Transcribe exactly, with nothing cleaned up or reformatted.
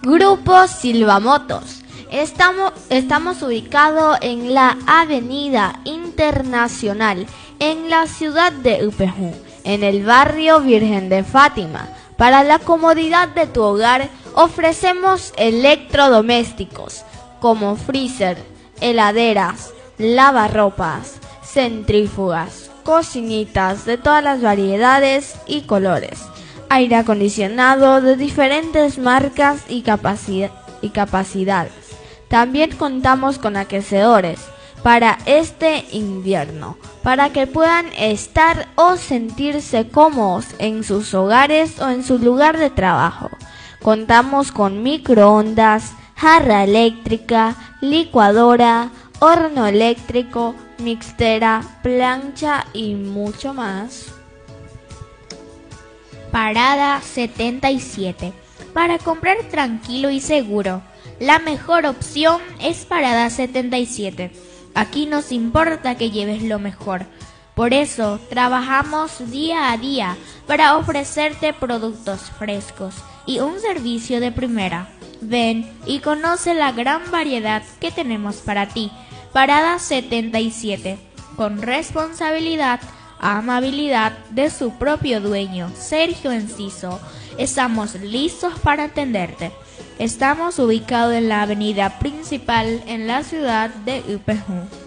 Grupo Silvamotos. Estamos, estamos ubicados en la Avenida Internacional, en la ciudad de Upejún, en el barrio Virgen de Fátima. Para la comodidad de tu hogar, ofrecemos electrodomésticos como freezer, heladeras, lavarropas, centrífugas, cocinitas de todas las variedades y colores, aire acondicionado de diferentes marcas y, capaci- y capacidades. También contamos con aquecedores para este invierno, para que puedan estar o sentirse cómodos en sus hogares o en su lugar de trabajo. Contamos con microondas, jarra eléctrica, licuadora, horno eléctrico, mixtera, plancha y mucho más. Parada setenta y siete. Para comprar tranquilo y seguro, la mejor opción es Parada setenta y siete. Aquí nos importa que lleves lo mejor. Por eso trabajamos día a día para ofrecerte productos frescos y un servicio de primera. Ven y conoce la gran variedad que tenemos para ti. Parada setenta y siete, con responsabilidad, amabilidad de su propio dueño, Sergio Enciso. Estamos listos para atenderte. Estamos ubicados en la avenida principal en la ciudad de Upejún.